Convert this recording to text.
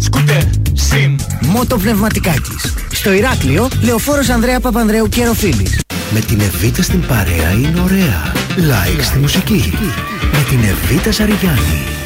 σκούτερ, συν. Μότο Πνευματικάκης. Στο Ηράκλειο, Λεωφόρος Ανδρέα Παπανδρέου και Ροφίλης. Με την Εβίτα στην παρέα είναι ωραία. Like στη μουσική. Με την Εβίτα Ζαριγιάννη.